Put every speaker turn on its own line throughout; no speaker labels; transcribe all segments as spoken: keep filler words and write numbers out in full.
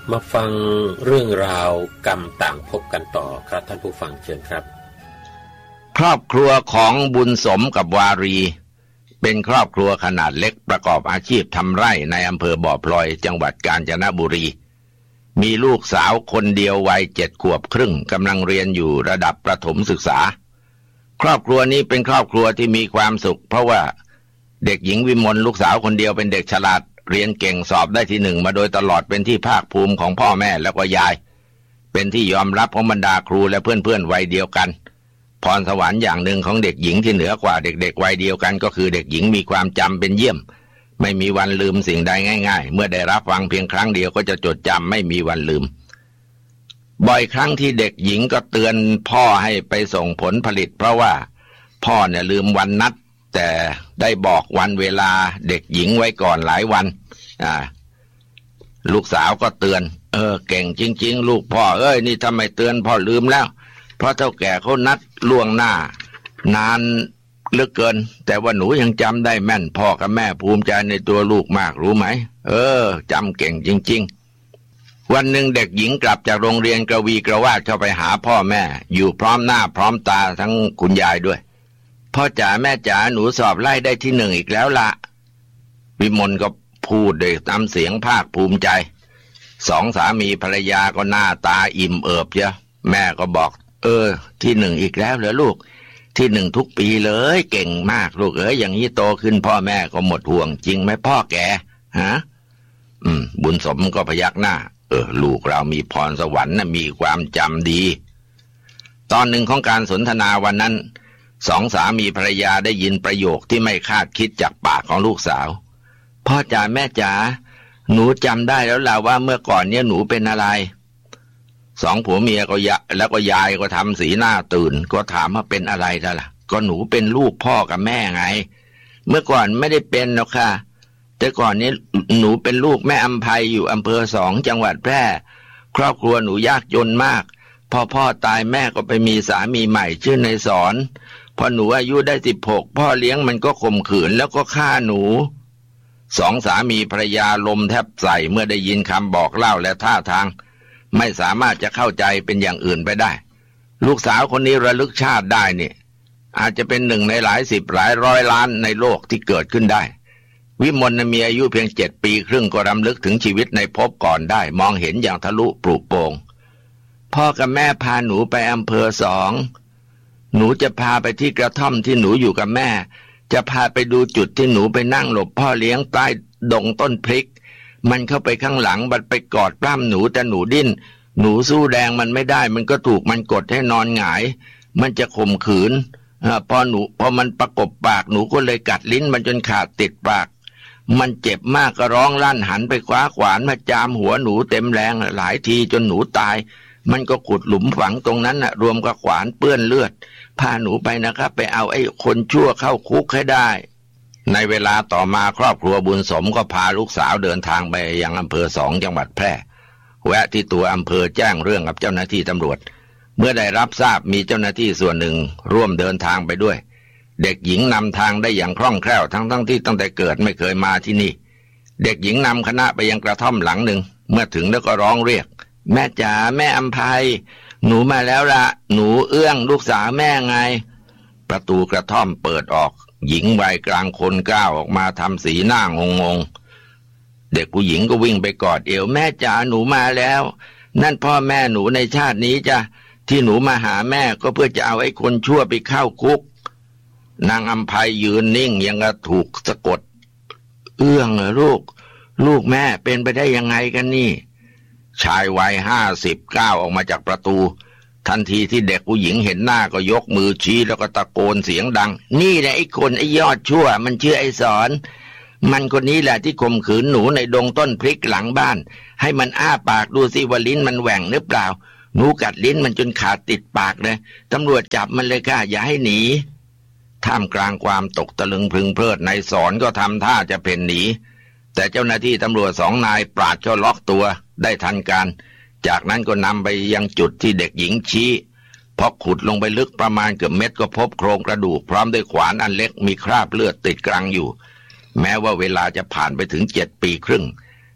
มาฟังเรื่องราวกรรมต่างพบกันต่อครับท่านผู้ฟังเชิญครับ
ครอบครัวของบุญสมกับวารีเป็นครอบครัวขนาดเล็กประกอบอาชีพทำไร่ในอำเภอบ่อพลอยจังหวัดกาญจนบุรีมีลูกสาวคนเดียววัยเจ็ดขวบครึ่งกำลังเรียนอยู่ระดับประถมศึกษาครอบครัวนี้เป็นครอบครัวที่มีความสุขเพราะว่าเด็กหญิงวิมลลูกสาวคนเดียวเป็นเด็กฉลาดเรียนเก่งสอบได้ที่หนึ่งมาโดยตลอดเป็นที่ภาคภูมิของพ่อแม่แล้วก็ยายเป็นที่ยอมรับของบรรดาครูและเพื่อนๆวัยเดียวกันพรสวรรค์อย่างหนึ่งของเด็กหญิงที่เหนือกว่าเด็กๆวัยเดียวกันก็คือเด็กหญิงมีความจำเป็นเยี่ยมไม่มีวันลืมสิ่งใดง่ายๆเมื่อได้รับฟังเพียงครั้งเดียวก็จะจดจำไม่มีวันลืมบ่อยครั้งที่เด็กหญิงก็เตือนพ่อให้ไปส่งผลผลิตเพราะว่าพ่อเนี่ยลืมวันนัดแต่ได้บอกวันเวลาเด็กหญิงไว้ก่อนหลายวันอ่าลูกสาวก็เตือนเออเก่งจริงๆลูกพ่อเอ้ยนี่ทำไมเตือนพ่อลืมแล้วเพราะเฒ่าแก่เขานัดล่วงหน้านานเหลือเกินแต่ว่าหนูยังจำได้แม่นพ่อกับแม่ภูมิใจในตัวลูกมากรู้ไหมเออจำเก่งจริงๆวันหนึ่งเด็กหญิงกลับจากโรงเรียนกระวีกระวาดเข้าไปหาพ่อแม่อยู่พร้อมหน้าพร้อมตาทั้งคุณยายด้วยพ่อจ๋าแม่จ๋าหนูสอบไล่ได้ที่หนึ่งอีกแล้วละวิมลก็พูดด้วยน้ำเสียงภาคภูมิใจสองสามีภรรยาก็หน้าตาอิ่มเอิบเชียวแม่ก็บอกเออที่หนึ่งอีกแล้วเหรอลูกที่หนึ่งทุกปีเลยเก่งมากลูกเอ๋ยอย่างนี้โตขึ้นพ่อแม่ก็หมดห่วงจริงไหมพ่อแกฮะอืมบุญสมก็พยักหน้าเออลูกเรามีพรสวรรค์นะมีความจำดีตอนหนึ่งของการสนทนาวันนั้นสองสามีภรรยาได้ยินประโยคที่ไม่คาดคิดจากปากของลูกสาวพ่อจ๋าแม่จ๋าหนูจำได้แล้วล่ะว่าเมื่อก่อนเนี่ยหนูเป็นอะไรสองผัวเมียก็ยะแล้วก็ยายก็ทำสีหน้าตื่นก็ถามว่าเป็นอะไรล่ะก็หนูเป็นลูกพ่อกับแม่ไงเมื่อก่อนไม่ได้เป็นหรอกค่ะแต่ก่อนนี้หนูเป็นลูกแม่อำไพอยู่อำเภอสองจังหวัดแพร่ครอบครัวหนูยากจนมากพอพ่อตายแม่ก็ไปมีสามีใหม่ชื่อในสอนพอหนูอายุได้สิบหกพ่อเลี้ยงมันก็ข่มขืนแล้วก็ฆ่าหนูสองสามีภรรยาลมแทบใส่เมื่อได้ยินคำบอกเล่าและท่าทางไม่สามารถจะเข้าใจเป็นอย่างอื่นไปได้ลูกสาวคนนี้ระลึกชาติได้นี่อาจจะเป็นหนึ่งในหลายสิบหลายร้อยล้านในโลกที่เกิดขึ้นได้วิมลมีอายุเพียงเจ็ดปีครึ่งก็รำลึกถึงชีวิตในภพก่อนได้มองเห็นอย่างทะลุปลุกโปร่งพ่อกับแม่พาหนูไปอำเภอสองหนูจะพาไปที่กระท่อมที่หนูอยู่กับแม่จะพาไปดูจุดที่หนูไปนั่งหลบพ่อเลี้ยงใต้ดงต้นพริกมันเข้าไปข้างหลังบัดไปกอดปล้ำหนูแต่หนูดิ้นหนูสู้แรงมันไม่ได้มันก็ถูกมันกดให้นอนหงายมันจะข่มขืนพอหนูพอมันประกบปากหนูก็เลยกัดลิ้นมันจนขาดติดปากมันเจ็บมากก็ร้องลั่นหันไปคว้าขวานมาจามหัวหนูเต็มแรงหลายทีจนหนูตายมันก็ขุดหลุมฝังตรงนั้นน่ะรวมกับขวานเปื้อนเลือดพาหนูไปนะครับไปเอาไอ้คนชั่วเข้าคุกให้ได้ในเวลาต่อมาครอบครัวบุญสมก็พาลูกสาวเดินทางไปยังอำเภอสองจังหวัดแพร่แวะที่ตัวอำเภอแจ้งเรื่องกับเจ้าหน้าที่ตำรวจเมื่อได้รับทราบมีเจ้าหน้าที่ส่วนหนึ่งร่วมเดินทางไปด้วยเด็กหญิงนำทางได้อย่างคล่องแคล่วทั้งทั้งที่ตั้งแต่เกิดไม่เคยมาที่นี่เด็กหญิงนำคณะไปยังกระท่อมหลังหนึ่งเมื่อถึงแล้วก็ร้องเรียกแม่จ๋าแม่อำไพหนูมาแล้วละหนูเอื้องลูกสาวแม่ไงประตูกระท่อมเปิดออกหญิงวัยกลางคนก้าวออกมาทำสีหน้างงงเด็กผู้หญิงก็วิ่งไปกอดเอวแม่จ๋าหนูมาแล้วนั่นพ่อแม่หนูในชาตินี้จ้ะที่หนูมาหาแม่ก็เพื่อจะเอาไอ้คนชั่วไปเข้าคุกนางอำไพยืนนิ่งยังกระถูกสะกดเอื้องเหรอลูกลูกแม่เป็นไปได้ยังไงกันนี่ชายวัยห้าสิบก้าวออกมาจากประตูทันทีที่เด็กผู้หญิงเห็นหน้าก็ยกมือชี้แล้วก็ตะโกนเสียงดังนี่แหละไอ้คนไอ้ยอดชั่วมันชื่อไอ้สอนมันคนนี้แหละที่ข่มขืนหนูในดงต้นพริกหลังบ้านให้มันอ้าปากดูสิว่าลิ้นมันแหว่งหรือเปล่าหนูกัดลิ้นมันจนขาดติดปากเลยตำรวจจับมันเลยค่ะอย่าให้หนีท่ามกลางความตกตะลึงพึงเพลิดนายสอนก็ทำท่าจะเพ่นหนีแต่เจ้าหน้าที่ตำรวจสองนายปราดก็ล็อกตัวได้ทันการจากนั้นก็นำไปยังจุดที่เด็กหญิงชี้พอขุดลงไปลึกประมาณเกือบเม็ดก็พบโครงกระดูกพร้อมด้วยขวานอันเล็กมีคราบเลือดติดกลางอยู่แม้ว่าเวลาจะผ่านไปถึงเจ็ดปีครึ่ง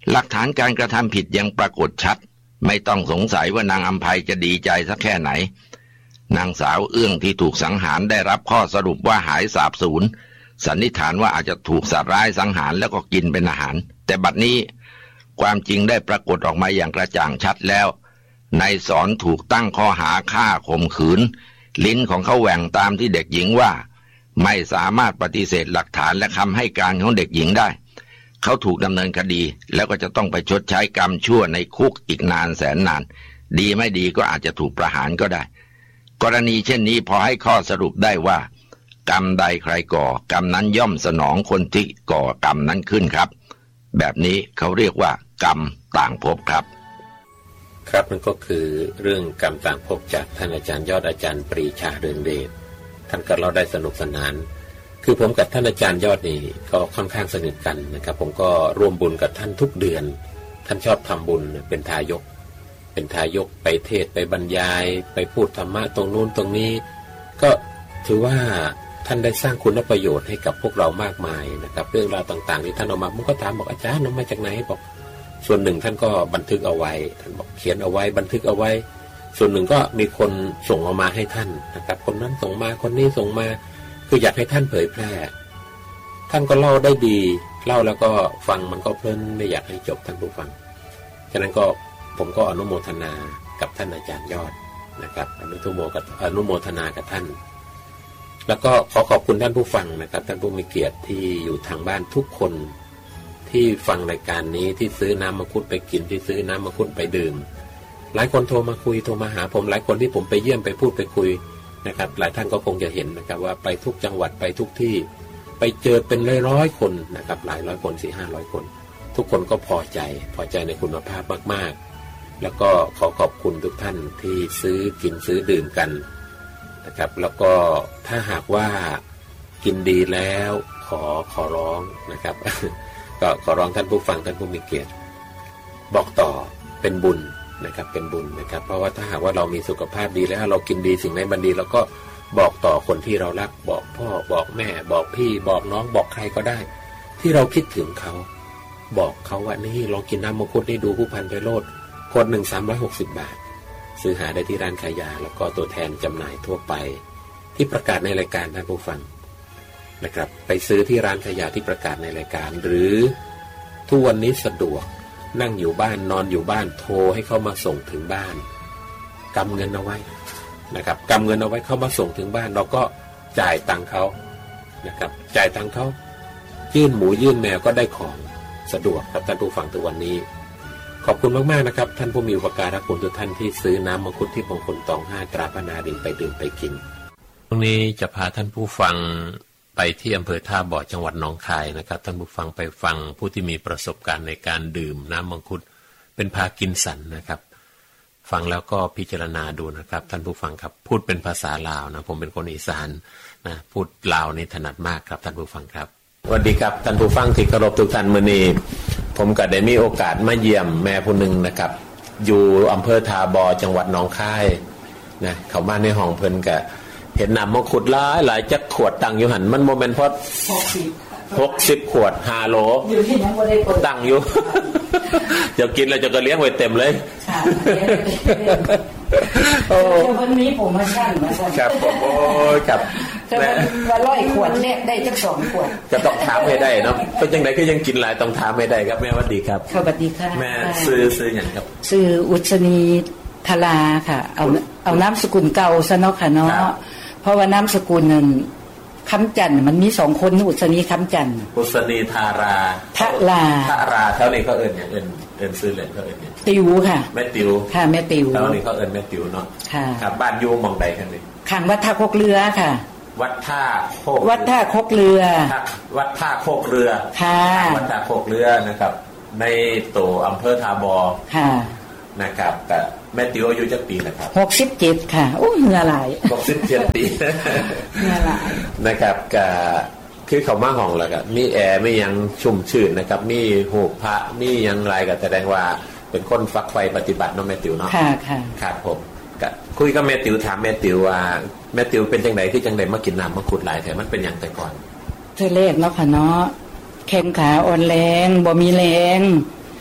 หลักฐานการกระทำผิดยังปรากฏชัดไม่ต้องสงสัยว่านางอำไพจะดีใจสักแค่ไหนนางสาวเอื้องที่ถูกสังหารได้รับข้อสรุปว่าหายสาบสูญสันนิษฐานว่าอาจจะถูกสัตว์ร้ายสังหารแล้วก็กินเป็นอาหารแต่บัดนี้ความจริงได้ปรากฏออกมาอย่างกระจ่างชัดแล้วนายสอนถูกตั้งข้อหาฆ่าข่มขืนลิ้นของเขาแหว่งตามที่เด็กหญิงว่าไม่สามารถปฏิเสธหลักฐานและคำให้การของเด็กหญิงได้เขาถูกดำเนินคดีแล้วก็จะต้องไปชดใช้กรรมชั่วในคุกอีกนานแสนนานดีไม่ดีก็อาจจะถูกประหารก็ได้กรณีเช่นนี้พอให้ข้อสรุปได้ว่ากรรมใดใครก่อกรรมนั้นย่อมสนองคนที่ก่อกรรมนั้นขึ้นครับแบบนี้เขาเรียกว่ากรรมต่างภพครับ
ครับนั่นก็คือเรื่องกรรมต่างภพจากท่านอาจารย์ยอดอาจารย์ปรีชาเรืองเดชท่านก็เราได้สนุกสนานคือผมกับท่านอาจารย์ยอดนี่ก็ค่อนข้างสนิทกันนะครับผมก็ร่วมบุญกับท่านทุกเดือนท่านชอบทำบุญเป็นทายกเป็นทายกไปเทศไปบรรยายไปพูดธรรมะตรงนู้นตรงนี้ก็ถือว่าท่านได้สร้างคุณประโยชน์ให้กับพวกเรามากมายนะครับเรื่องราวต่างๆที่ท่านเอามาผมก็ถามบอกอาจารย์นำมาจากไหนบอกส่วนหนึ่งท่านก็บันทึกเอาไว้ท่านบอกเขียนเอาไว้บันทึกเอาไว้ส่วนหนึ่งก็มีคนส่งเอามาให้ท่านนะครับคนนั้นส่งมาคนนี้ส่งมาคืออยากให้ท่านเผยแพร่ท่านก็เล่าได้ดีเล่าแล้วก็ฟังมันก็เพลินไม่อยากให้จบท่านผู้ฟังฉะนั้นก็ผมก็อนุโมทนากับท่านอาจารย์ยอดนะครับอนุโมกับอนุโมทนากับท่านแล้วก็ขอขอบคุณท่านผู้ฟังนะครับท่านผู้มีเกียรติที่อยู่ทางบ้านทุกคนที่ฟังรายการนี้ที่ซื้อน้ำมังคุดไปกินที่ซื้อน้ำมังคุดไปดื่มหลายคนโทรมาคุยโทรมาหาผมหลายคนที่ผมไปเยี่ยมไปพูดไปคุยนะครับหลายท่านก็คงจะเห็นนะครับว่าไปทุกจังหวัดไปทุกที่ไปเจอเป็นร้อยๆคนนะครับหลายร้อยคนสี่ห้าร้อยคนทุกคนก็พอใจพอใจในคุณภาพมากๆแล้วก็ขอขอบคุณทุกท่านที่ซื้อกินซื้อดื่มกันนะครับแล้วก็ถ้าหากว่ากินดีแล้วขอขอร้องนะครับ ก็ขอร้องท่านผู้ฟังท่านผู้มีเกียรติบอกต่อเป็นบุญนะครับเป็นบุญนะครับเพราะว่าถ้าหากว่าเรามีสุขภาพดีแล้วเรากินดีสิ่งไหนมันดีเราก็บอกต่อคนที่เรารักบอกพ่อบอกแม่บอกพี่บอกน้องบอกใครก็ได้ที่เราคิดถึงเขาบอกเขาว่านี่ลองกินน้ำมังคุดนี่ดูผู้พันไพโรจน์ขวดหนึ่งสามร้อยหกสิบบาทซื้อหาได้ที่ร้านขายยาแล้วก็ตัวแทนจำหน่ายทั่วไปที่ประกาศในรายการท่านผู้ฟังนะครับไปซื้อที่ร้านขายยาที่ประกาศในรายการหรือทุกวันนี้สะดวกนั่งอยู่บ้านนอนอยู่บ้านโทรให้เขามาส่งถึงบ้านกำเงินเอาไว้นะครับกำเงินเอาไว้เข้ามาส่งถึงบ้านเราก็จ่ายตังค์เขานะครับจ่ายตังค์เขายื่นหมูยื่นแมวก็ได้ของสะดวกครับท่านผู้ฟังทุกวันนี้ขอบคุณมากๆนะครับท่านผู้มีอุปการะคุณทุกท่านที่ซื้อน้ำมังคุดที่มงคลตองห้าตราพนาดินไปดื่มไปกินตรงนี้จะพาท่านผู้ฟังไปที่อำเภอท่าบ่อจังหวัดหนองคายนะครับท่านผู้ฟังไปฟังผู้ที่มีประสบการณ์ในการดื่มน้ำมังคุดเป็นพากินสันนะครับฟังแล้วก็พิจารณาดูนะครับท่านผู้ฟังครับพูดเป็นภาษาลาวนะผมเป็นคนอีสานนะพูดลาวนี่ถนัดมากครับท่านผู้ฟังครับสวัสดีครับท่านผู้ฟังที่เคารพทุกท่านมื้อนี้ผมก็ได้มีโอกาสมาเยี่ยมแม่ผู้หนึ่งนะครับอยู่อำเภอท่าบ่อจังหวัดหนองคายนะเข้ามาในห้องเพิ่นก็เห็นน้ำมังคุดหลายหลายจักขวดตั้งอยู่หันมันโมเมนต์พอหกสิบขวดห้าโลอยู่ที่นั้นก็ได้คนตั้งอยู่ เดี๋ยวกินแล้วจะก็เลี้ยงไว้เต็มเลย
โอ้วันนี้ผมมาชั่นมาชั่น
ครับผมโอ้ครับ
แม่ว่าร้อยขวดแรกได้จักสองขวด
จะต้องถามให้ได้เนาะเป็นจังได๋คือยังกินหลายต้องถามให้ได้ครับแม่สวัสดีครับ
สวัสดีค่ะ
แม่ซื้อซื้อหยังครับ
ซื้ออุศนีทลาค่ะเอาเอาน้ำสกุลเก่าซะเนาะค่ะเนาะเพราะว่าน้ำสกุลนั้นคำจันทร์มันมีสองคนอุศนีคำจันทร์
อุศนีทารา
ทะลา
ทาราเท่านี้เขาเอิ้นหยังเอิ้นเอิ้นซื้อเล่นเขาเอิ้นหยัง
ติวค่ะ
แม่ติว
ค่ะแม่ติว
เท่านี้เขาเอิ้นแม่ติวเนาะ
ค่ะ
ครับบ้านอยู่หม่องใดกันนี่
ข้างวัดท่าโคกเรือค่ะ
วัดท่าโคก
วัดท่าโคกเรือ
วัดท่าโคกเรือ
ค่ะ
วัดท่าโคกเรือนะครับในตัวอำเภอท่าบ่อ
ค่ะ
นะครับแต่แม่ติวอายุจักปีนะครับ
หกสิบเจ็ดค่ะโอ้เหงื่อไหล
หกสิบเจ็ดปี
เหงื่อไหล
นะครับก็คือเขามาห้องแล้วก็มีแอร์ไม่ยังชุ่มชื่นนะครับมีหูพระมียังไรก็แสดงว่าเป็นคนฝักใฝ่ปฏิบัติเนาะแม่ติวเนาะ
ค่ะค่ะ
ครับผมก็คุยกับแม่ติวถามแม่ติวว่าแม่ติวเป็นจังได๋คือจังได๋มากินน้ำมังคุดหลายแท้มันเป็นหยังแต่ก่อน
เธอเลขเนาะค่ะเนาะแข้งขาอ่อนแรงบ่มีแรง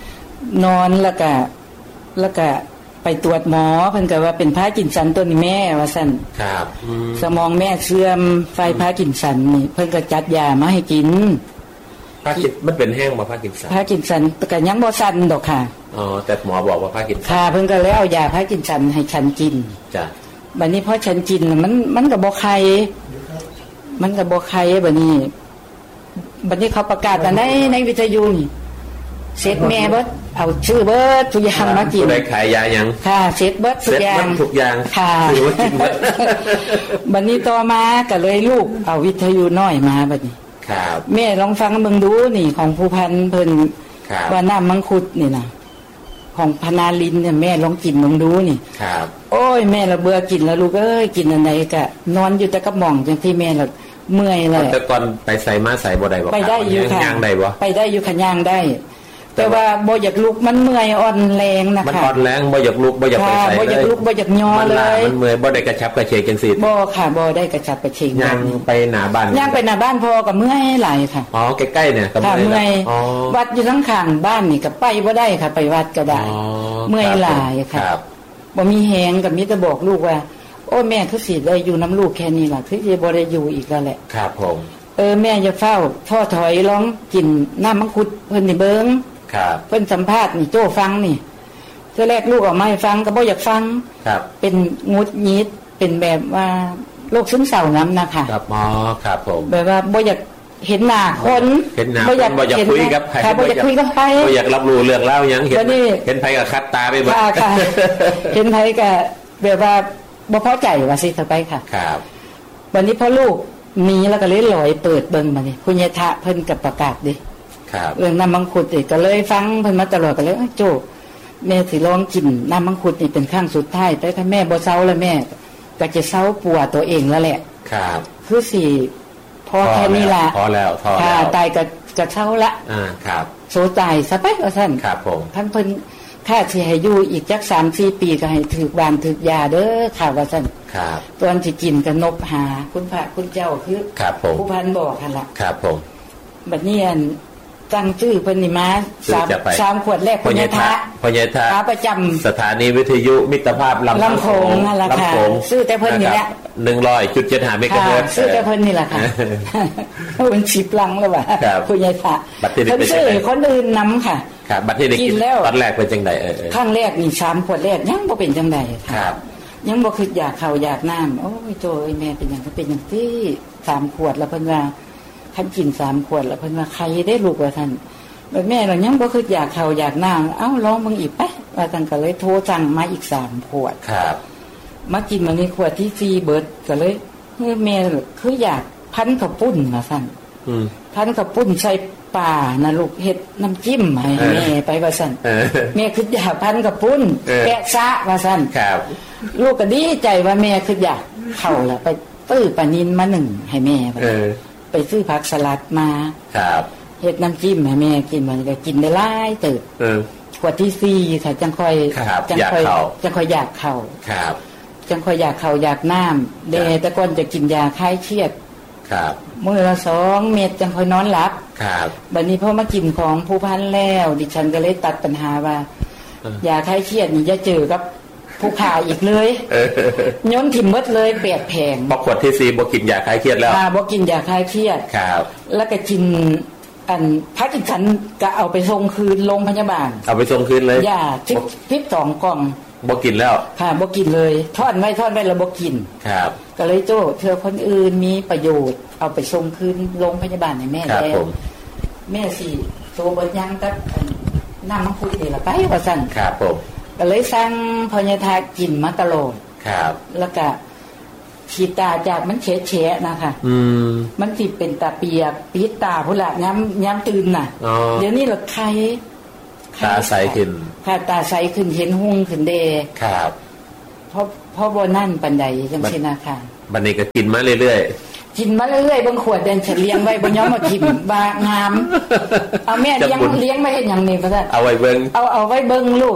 นอนแล้วก็แล้วก็ไปตรวจหมอเพิ่นก็ว่าเป็นพาร์กินสันตัวนี้แม่ว่าซั่น
ครับ
สมองแม่เสื่อมไฟพาร์กินสันนี่เพิ่นก็จัดยามาให้กิน
พาร์กินมันเป็นแห้งบ่พาร์กินสัน
พาร์กินสันก็ยังบ่สั่นดอกค่ะ
อ๋อแต่หมอบอกว่าพาร์กินสัน
ค่ะเพิ่นก็เลยเอายาพาร์กินสันให้ฉันกิน
จ้ะ
บัดนี้พอฉันกินมันมันก็บ่ไข้มันก็บ่ไข้บัดนี้บัดนี้เขาประกาศอันในในวิทยุนี่เสร็จแม่เบิดเอาชื่อเบิดทุกอย่างมากิน
ได้ขายยายัง
ค่ะเสร็จเบิดทุกอย่าง
ทุกอย่าง
ค่ะ
คือว่ากินเบิด
บัดนี้ต่อมาก็เลยลูกเอาวิทยุน้อยมาบัดนี้
ครับ
แม่ลองฟังเบิ่งดูนี่ของผู้พันเพิ่นว่าน้ำมังคุดนี่นะของพนาลินเนี่ยแม่ลองกินเบิ่งดูนี่
ครับ
โอ้ยแม่ละเบื่อกินแล้วลูกเอ้ยกินอันไหนก็นอนอยู่แต่กับหม่องจังที่แม่ละเมื่อยเลย
แต่ก่อนไปใส่มาใส่บ่ได้บ่
ไปได้อยู่ค่ะ
ย่างได้บ่
ไปได้อยู่ค่ะย่างได้แต่ว่าบ่อยากลุกมันเมื่อยอ่อนแรงนะคะ
มันอ่อนแรงบ่อยากลุกบ่อยากไปใส่เลย
บ่อยากลุกบ่อยากย่อเลย
มันเมื่อยบ่ได้กระชับกระเฉงจังซี่
บ่ค่ะบ่ได้กระชับกระเฉง
ย่างไปหน้าบ้าน
ย่างไปหน้าบ้านพอก็เมื่อยหลายค่ะ
อ๋อใกล้ๆเนี่ย
ก็เมื่อยอ๋อวัดอยู่ข้างๆบ้านนี่ก็ไปบ่ได้ค่ะไปวัดก็ได้เมื่อยหลายค่ะบ่มีแฮงก็มีแต่บอกลูกว่าโอ้แม่คือสิได้อยู่น้ำลูกแค่นี้ล่ะคือสิบ่ได้อยู่อีกแล้วแหละ
ครับผม
เออแม่อย่าเฝ้าท้อถอยลองกินน้ำมังคุดเพิ่นนี่เบิ่ง
ครับ
เพิ่นสัมภาษณ์นี่โจ้ฟังนี่เทื่อแรกลูกออกมาให้ฟังก็บ่อยากฟัง
ครับ
เป็นงุดหงิดเป็นแบบว่าโรคซึมเศร้านำนะคะ
ครับอ๋อครับผม
แบบว่าบ่อยากเห็นหน้าคน
เห็นหน้าบ่อยากบ่อยากคุยกับใคร
บ่อยากคุยกับใคร
บ่อยากรับรู้เรื่องเล่าหยังเห็นเห็นไผก็คัดตาไปเบิด
ค่ะเห็นไผก็แบบว่าบ่พอใจว่าสิต่อไปค่ะ
ครับ
วันนี้พอลูกมีแล้วก็เลยลอยเปิดเบิ่งมานี่คุณยายทะเพิ่นก็ประกาศดิเรื่องน้ำมังคุดก็เลยฟังเพิ่นมาตลอดก็เลยโจ้แม่สิลองกินน้ำมังคุดนี่เป็นครั้งสุดท้ายแต่ถ้าแม่บ่เซาแล้วแม่ก็จะเซาปัวตัวเองแล้วแหละ
ครับ
คือสิพอแค่นี้ล่ะ
พอแล้วพอแล้ว
ค่ะตายก็ก็เซาละ
อ่าครับ
โซตายซะไปว่าซั่น
ครับผม
ท่านเพิ่นค่าสิให้อยู่อีกจัก สามสี่ ปีก็ให้ถูกบานถูกยาเด้อค่ะว่าซั่น
ครับ
ตอนสิกินก็นบหาคุณพระคุณเจ้าคือ
ครับผม
ผู้พันบอกหั่นล่ะ
ครับผม
บัดนี้อันตั้งชื่อเพิ่นนี่มาสามสามขวดแรกพญทะ
พญทะ
ขาประจำ
สถานีวิทยุมิตรภาพลำโขง
นั่นล่ะค่ะชื่อแต่เพิ่นนี่แหละ
หนึ่งร้อยจุดเจ็ดห้า เมกะเฮิรตซ์
ชื่อแต่เพิ่นนี่แหละค่ะเพิ่นสิบลังแล้วว่าพญทะเพิ่นชื่อคนอื่นนำค่ะ
ครับบัดนี้ได้กินแล้วตอนแรกเป็นจังได๋เออ
ครั้งแรกนี่สามขวดแรกยังบ่เป็นจังได๋
ครับ
ยังบ่คิดอยากข้าวอยากน้ำโอ้ยโจ้ยแม่เป็นหยังก็เป็นจังซี่สามขวดแล้วเพิ่นว่าคันกินสามขวดแล้วเพิ่นว่าใครได้ลูกว่าท่านแม่เรายังบ่คืออยากเขาอยากนางเอ้าลองมึงอีกไปว่าจังก็เลยโทรสั่งมาอีกสามขวด
ครับ
มากินมื้อนี้ขวดที่สี่เบิดก็เลยเฮ้ยแม่คืออยากพันข้าวปุ้นว่าซั่น
อืม
พันข้าวปุ้นใส่ป่านะลูกเฮ็ดน้ำจิ้มให้แม่ไปว่าซั่นแม่คืออยากพันข้าวปุ้นแปะซะว่าซั่น
ครับ
ลูกก็ดีใจว่าแม่คืออยากเข้าล่ะไปตื้อปลานิลมาหนึ่งให้แม่ไปซื้อผักสลัดมา
ครับ
เฮ็ดน้ำจิ้มให้แม่กินมันก็กินได้หลายเติบ
เออ
ขวดที่สี่ค่ะจังค่อย
จังค่อย
จังค่อยอยากเข้า
ครับ
จังค่อยอยากเข้าอยากน้ำเดแต่ก่อนจะกินยาคลายเครียด
ครับ
มื้อละสองเม็ดจังค่อยนอนหลับ
ครับ
บัดนี้พอมากินของผู้พันแล้วดิฉันก็เลยตัดปัญหาว่ายาคลายเครียดนี่จะเจอกับผู้ขายอีกเลยย้อนถิ่มหมดเลยแปดแผง
พอขวดที่สี่บ่กินยาคลายเครียดแล้ว
อ่าบ่กินยาคลายเครียด
ครับ
แล้วก็กินอันพักอีกฉันก็เอาไปส่งคืนโรงพยาบาล
เอาไปส่งคืนเลย
ยาทิพทิพสองกล่อง
บ่กินแล้ว
ค่ะบ่กินเลยทอดไว้ทอดไว้แล้วบ่กิน
ครับ
ก็เลยโจ้เธอคนอื่นมีประโยชน์เอาไปส่งคืนโรงพยาบาลให้แม่แล้วแม่สิโตบ่ยังกับน้ำมังคุดนี่ล่ะไปว่าซั่น
ครับผม
ก็เลยสั่งพญาทากินมาตลอด
ครับ
แล้วก็ขีตาจากมันเฉะๆนะคะ
อืม
มันสิเป็นตาเปียกปิดตาพุ่นล่ะย้ำย้ำตื่นน่ะเดี๋ยวนี้ล่ะใคร
ตาใสขึ้น
ค่ะตาใสขึ้นเห็นหุ่งขึ้นเด
ครับ
เพราะเพราะบ่นั่นปานใดจังซี่นะค่ะ
บัดนี้ก็กินมาเรื่อยๆ
กินมาเรื่อยๆบางขวดเดินเฉลียงไว้บ่ยอมมาทิ่มว่างามเอาแม่เลี้ยงเลี้ยงไว้เฮ็ดหยังนี่ว่าซั่น
เอาไว้เบิ่ง
เอาเอาไว้เบิ่งลูก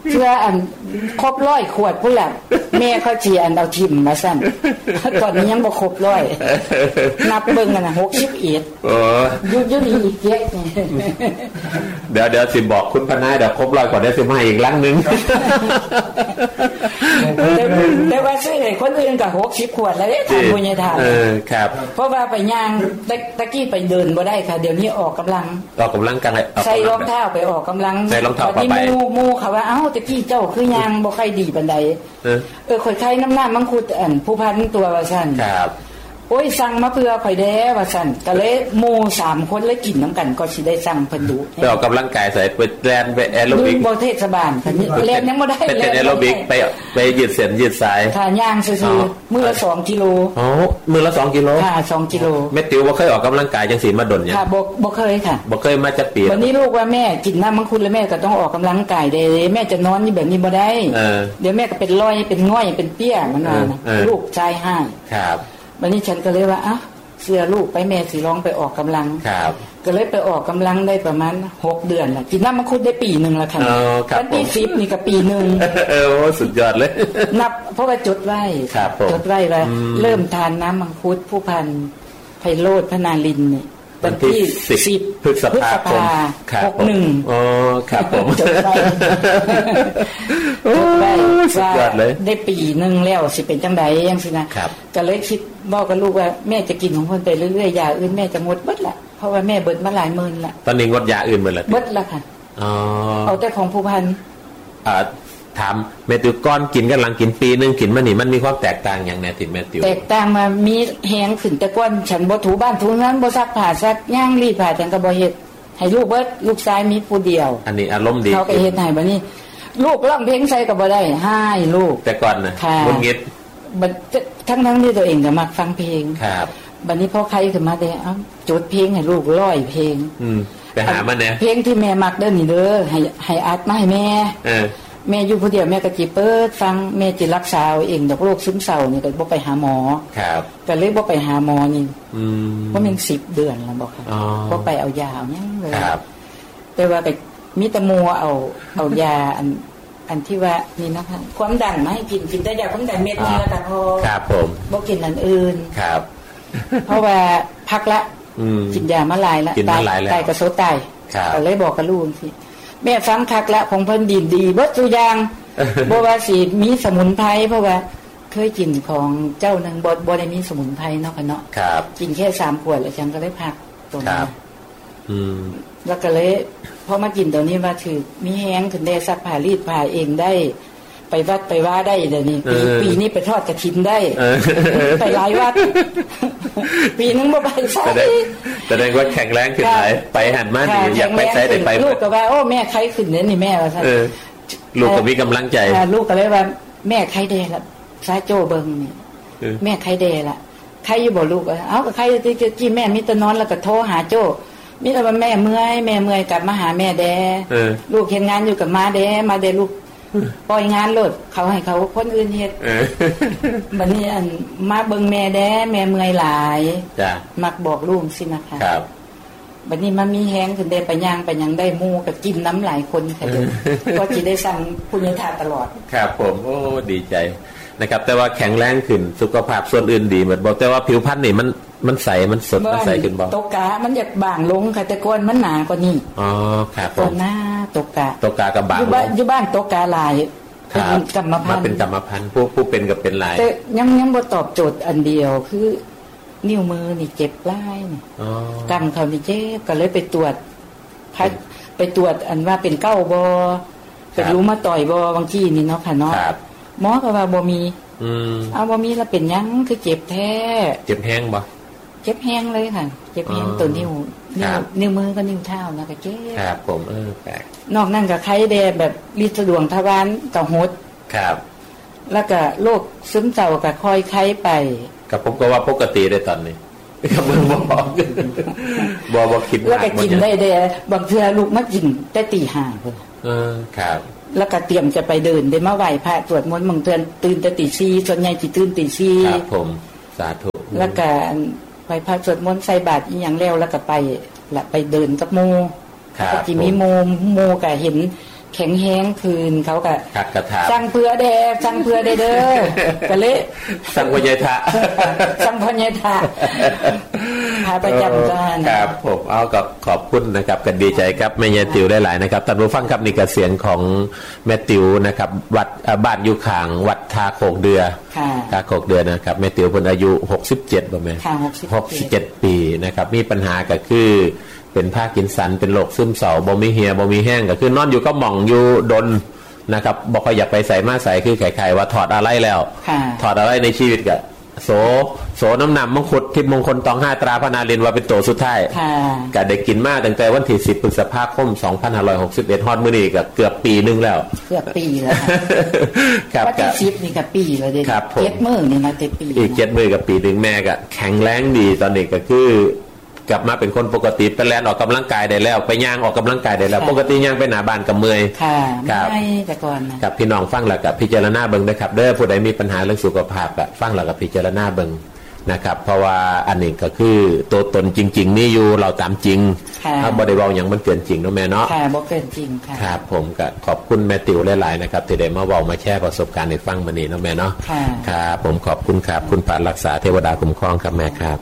เชื่ออันครบร้อยขวดพุ่นแหละแม่เขาเชียอันเอาทิมมาสั่นตอนนี้ยังบ่ครบร้อยนับเบิ่งกันนะหกสิบเอ็ดโอ้ยุ่ยุ่นี่อีกเยอะ
เดี๋ยวเดี๋ยวสิบอกคุณพนายเดี๋ยวครบร้อยก่อนเดี๋ยวสิมาอีกลังนึง
แต่ว่าซื้อให้คนอื่นก็หกสิบขวดแล้วเด้ทานบ่ใหญ่ทาน
เออครับ
เพราะว่าไปย่างตะกี้ไปเดินบ่ได้ค่ะเดี๋ยวนี้ออกกำลัง
ออกกำลังกัน
ใส่รองเท้าไปออกกำลัง
ใส่รองเท้าไป
หมู่หมู่เขาว่าเอ้าตะกี้เจ้าคือย่างบ่ค่อยดีปานใดเออเออข่อยไข่น้ำหน้ามังคุดอันผู้พันตัวว่าซั่น
ครับ
โอ้ยสั่งมาเพื่อข่อยแด้ว่าซั่นก็เลยหมู่สามคนเลยกินน้ำกันก็สิได้สั่งเพิ่นดู
ไปออกกำลังกายใส่ไปแล่นไปแอโรบิก
บ่เทศบาลแล่นยังบ่ได้
ไปแอโรบิกไปไปยืดเส้นยืดสาย
ค่ะย่างซื่อๆมื้อละสองกิโล
อ๋อมื้อละสองกิโล
ค่ะสองกิโล
แม่ติ๋วบ่เคยออกกำลังกายจังซี่มาดนหยัง
ค่ะบ่บ่เคยค่ะ
บ่เคยมาจักปี
วันนี้ลูกว่าแม่กินน้ำมังคุดแล้วแม่ก็ต้องออกกำลังกายเด้แม่จะนอนนี่แบบนี้บ่ได้เดี๋ยวแม่ก็เป็นรอยเป็นง่อยเป็นเปี้ยมันว่านะลูกใจให้
ครับ
วันนี้ฉันก็เลยว่าอ้าวเสื้อลูกไปแม่สิร้องไปออกกำลัง
ครับ
ก็เลยไปออกกำลังได้ประมาณหกเดือนแหละกินน้ำมังคุดได้ปีหนึ่งแล้วค่ะวันที่สิบนี่ก็ปีหนึ่ง
เออสุดยอดเลย
นับเพราะว่าจดไว้จดไว้ว่าเริ่มทานน้ำมังคุดผู้พันไพโรจน์พนาลินเนี่ยวันที่สิบ
พฤษภาคม
หกหนึ่ง
อ๋อครับผม
จดไว้จดไว้ว่าได้ปีหนึ่งแล้วสิเป็นจังใดยังสินะก็เลยคิดบอกกับลูกว่าแม่จะกินของคนไปเรื่อยๆยาอื่นแม่จะงดเบิดละเพราะว่าแม่เบิดมาหลายหมื่นละ
ตอนนี้งดยาอื่นหมดแล้ว
เบิดละค่ะ
อ๋อ
เอาแต่ของผู้พัน
อ่าถามแม่ติ๋วก้อนกินกันหลังกินปีนึงกินมานี่มันมีความแตกต่างอย่างแน่ติแม่ติ๋ว
แตกต่างมามีแห้งขึ้นแต่ก้อนฉันบ่ถูบ้านถูนั้นบ่ซักผ้าซักย่างรีดผ้าจังก็บ่เฮ็ดให้ลูกเบิดลูกชายมีผู้เดียว
อันนี้อารมณ์ดี
เขาก็เฮ็ดให้บัดนี้ลูกร้องเพลงใส่ก็บ่ได้ให้ลูก
แต่ก่อนน่ะบ่เฮ็ด
บัดทั้งๆที่ตัวเองก็มักฟังเพลง
ครับ
บัดนี้พอใครขึ้นมาได้เอ้าจดเพลงให้ลูกร้อยเพลง
อืมไปหามาแน่
เพลงที่แม่มักเด้อนี่เด้อให้ให้อัดมาให้แม่
เออ
แม่อยู่ผู้เดียวแม่ก็จิเปิดฟังแม่จิรักษาเองดอกโรคซึมเศร้านี่ก็บ่ไปหาหมอ
ครับ
ก็เลยบ่ไปหาหมอนี่
อืม
บ่แม่นสิบเดือนแล้วบ่ค่ะบ่ไปเอายาเอาหยังเลย
ครับ
แต่ว่าก็มีแต่มัวเอาเอายาอันอันที่ว่านี่นะคะความดันมาให้กินกินแต่ยาความดันเม็ดนึงแล้วก็พอ
ครับผม
บ่กินอันอื่น
ครับ
เพราะว่าพักละกินยามาหลายแล้วตายตายก็โซตายก็เลยบอกกับลูกสิแม่ฟังคักละของเพิ่นดีดีเบิดทุกอย่างบ่ว่าสิมีสมุนไพรเพราะว่าเคยกินของเจ้านึงบ่บ่ได้มีสมุนไพรเนาะค่ะเนาะ
ครับ
กินแค่สามขวดแล้วฉันก็เลยพักตรงนี้
อืม
แล้วก็เลยพอมากินตัวนี้มาถือมีแห้งขึ้นได้ซักผ้ารีดผ้าเองได้ไปวัดไปว่าได้เดี๋ยวนี้ปีปีนี้ไปทอดกฐินได้ไปหลายวัดปีนึงบ่ไปใช่
แสดงว่าแข็งแรงขึ้นหลายไปหันมานี่อยากไปใช้ได้ไป
ลูกก็ว่าโอ้แม่ใครขึ้นเนี่ยนี่แม่ว่าซั่น
ลูกก็มีกำลังใจ
ลูกก็เลยว่าแม่ใครแดละซาโจเบิ่งนี่แม่ใครแดละใครอยู่บ่ลูกเอ้าก็ใครที่แม่มีแต่นอนแล้วก็โทรหาโจมีแต่ว่าแม่เมื่อยแม่เมื่อยกลับมาหาแม่แดลูกเฮ็ดงานอยู่กับมาแดมาแดลูกปล่อยงานโลดเขาให้เขาคนอื่นเฮ็ดบัดนี้อันมาเบิ่งแม่แด้แม่เมื่อยหลาย
จ้ะ
มักบอกลูกสินะคะ
ครับ
บัดนี้มันมีแฮงขึ้นได้ไปย่างไปหยังได้หมู่ก็กินน้ำหลายคนค่ะเด้อก็สิได้สั่งพุญญาทานตลอด
ครับผมโอ้ดีใจนะครับแต่ว่าแข็งแรงขึ้นสุขภาพส่วนอื่นดีหมดบอกแต่ว่าผิวพรรณนี่มันมันใสมันสดมันใสขึ้นบ่
ตกกะมันอยากบางลงค่ะแต่ก่อนมันหนากว่านี้
อ๋อครับ
ตอนหน้าตกกะ
ตกกะกับบาง
อยู่บ้านอยู่บ้านตกกะหลายเป็นกรรมพันธุ์
เป็นกรรมพันธุ์ผู้ผู้เป็นกับเป็นหลาย
แต่ยังยังบ่ตอบโจทย์อันเดียวคือนิ้วมือนี่เจ็บหลายนี่
อ๋อก
ำเขานี่เจ็บก็เลยไปตรวจไปตรวจอันว่าเป็นเก้าบ่เป็นรู้มาต่อยบ่บางทีนี่เนาะค่ะเนาะหมอก็ว่าบ่มี
อืม
เอาบ่มีแล้วเป็นยังคือเจ็บแท้
เจ็บแห้งบ่
เจ็บแห้งเลยค่ะเจ็บแห้งตัวนิ้วนิ้วนิ้วมือก็นิ้วเท้านะก็เจ็บ
ครับผมเออแปลก
นอกนั้นก็ไข้แดงแบบลิดสะดวงทวารก็หด
ครับ
แล้วก็โรคซึมเศร้าก็ค่อยไข้ไป
กับผมก็ว่าปกติได้ตอนนี้กับมึงบ่บ่บ่คิด
แล้วก็กินได้แดบางเทื่อลูกมากินแต่ตีห้าพุ่น
เออครับ
แล้วก็เตรียมจะไปเดินได้มาไหว้พระสวดมนต์บางเทื่อตื่นแต่ตีสี่ส่วนใหญ่สิตื่นตีสี่
ครับผมสาธุ
แล้วก็ไปพระสวดมนต์ใส่บาตรอีหยังแล้วแล้วก็ไปละไปเดินกับหมู่ก็สิมีหมู่หมู่ก็เห็นแข็งแห้งคืนเขาก็
คักกระถา
สั่งเพื่อแดกสั่งเพื่อได้เด้อก็เลย
สั่งพ่อใหญ่ทะ
สั่งพ่อใหญ่ทะพาประจำกัน
ครับผมเอากับขอบคุณนะครับกันดีใจครับแม่ยายติ๋วได้หลายนะครับท่านผู้ฟังครับนี่ก็เสียงของแม่ติ๋วนะครับวัดบ้านอยู่ข้างวัดท่าโคกเดือท่าโคกเดือนะครับแม่ติ๋วเพิ่นอายุหกสิบเจ็ดบ่แม่
ค่ะ
หกสิบเจ็ดปีนะครับมีปัญหาก็คือเป็นภาคกินสันเป็นโรคซึมเศร้าบ่มีเหี่ยบ่มีแห้งก็คือนอนอยู่ก็หม่องอยู่ดนนะครับบ่ค่อยอยากไปใส่มาใส่คือไข่ๆว่าถอดอะไรแล้วถอดอะไรในชีวิตก็โสโสน้ำหนำมงคุดทิพย์มงคลตองห้าตราพนารินว่าเป็นโตสุดท้ายก็ได้กินมาตั้งแต่วันที่สิบพฤษภาคมสองพันห้าร้อยหกสิบเอ็ดฮอดมื้อนี้ก็เกือบปีนึงแล้ว
เกือบปีแล้วครับก็สิบนี่ก็ปีแล้วเด้เจ็ดมื้อนี่นะเจ็ดปี
อีกเจ็ดมื้อกับปีนึงแม่ก็แข็งแรงดีตอนนี้ก็คือกลับมาเป็นคนปกติไปแล่นออกกำลังกายได้แล้วไปย่างออกกำลังกายได้แล้วปกติย่างไปหน้าบ้านกับเมื่อย
ครับไม่แต่ก่อน
นะครับพี่น้องฟังแล้วกับพิจารณาเบิ่งนะครับเด้อผู้ใดมีปัญหาเรื่องสุขภาพก็ฟังแล้วกับพิจารณาเบิ่งนะครับเพราะว่าอันนี้ก็คือตัวตนจริงๆนี่อยู่เราตามจริงถ้าบ่ได้เว้าหยังมันเกินจริงเนาะแม่เนาะ
ค่ะบ่เกินจริงค่ะ
ครับผมก็ขอบคุณแม่ติ๋วหลายๆนะครับที่ได้มาเว้ามาแชร์ประสบการณ์ให้ฟังมื้อนี้เนาะแม่เนาะครับผมขอบคุณครับคุณปานรักษาเทวดาคุ้มครองครับแม่ครับ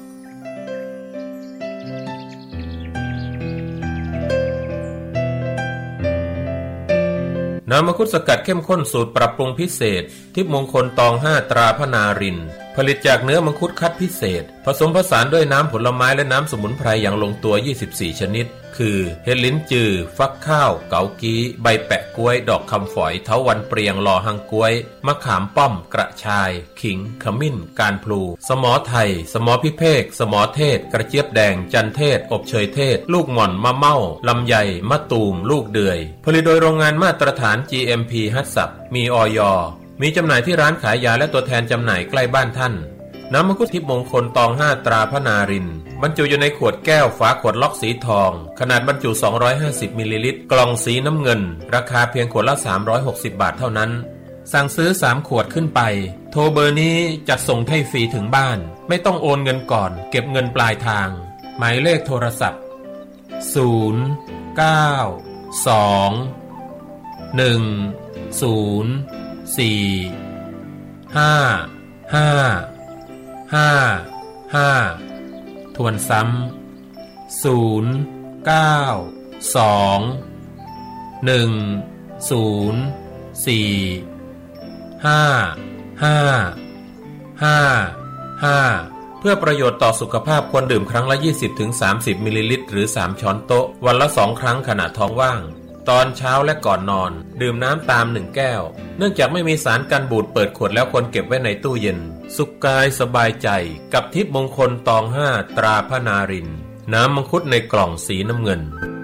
น้ำมังคุดสกัดเข้มข้นสูตรปรับปรุงพิเศษทิพย์มงคลตองห้าตราพนารินผลิตจากเนื้อมังคุดคัดพิเศษผสมผสานด้วยน้ำผลไม้และน้ำสมุนไพรอย่างลงตัวยี่สิบสี่ชนิดคือเห็ดลิ้นจือฟักข้าวเกากี้ใบแปะกล้วยดอกคำฝอยเถาวัลย์เปรียงลอหังกล้วยมะขามป้อมกระชายขิงขมิ้นการพลูสมอไทยสมอพิเภกสมอเทศกระเจี๊ยบแดงจันเทศอบเชยเทศลูกหม่อนมะเม่าลำไยมะตูมลูกเดือยผลิตโดยโรงงานมาตรฐาน จี เอ็ม พี ฮัตสับมีอย.มีจำหน่ายที่ร้านขายยาและตัวแทนจำหน่ายใกล้บ้านท่านน้ำมังคุดทิพย์มงคลตองห้าตราพนารินบรรจุอยู่ในขวดแก้วฝาขวดล็อกสีทองขนาดบรรจุสองร้อยห้าสิบมิลลิลิตรกล่องสีน้ำเงินราคาเพียงขวดละสามร้อยหกสิบบาทเท่านั้นสั่งซื้อสามขวดขึ้นไปโทรเบอร์นี้จัดส่งให้ฟรีถึงบ้านไม่ต้องโอนเงินก่อนเก็บเงินปลายทางหมายเลขโทรศัพท์ศูนย์ เก้า สอง หนึ่ง ศูนย์ สี่ ห้า ห้าห้า ห้าทวนซ้ำศูนย์ เก้า สอง หนึ่ง ศูนย์ สี่ ห้า ห้า ห้า ห้าเพื่อประโยชน์ต่อสุขภาพควรดื่มครั้งละ ยี่สิบถึงสามสิบ มิลลิลิตรหรือสามช้อนโต๊ะวันละสองครั้งขณะท้องว่างตอนเช้าและก่อนนอนดื่มน้ำตามหนึ่งแก้วเนื่องจากไม่มีสารกันบูดเปิดขวดแล้วควรเก็บไว้ในตู้เย็นสุขกายสบายใจกับทิพย์มงคลตองห้าตราพนารินน้ำมังคุดในกล่องสีน้ำเงิน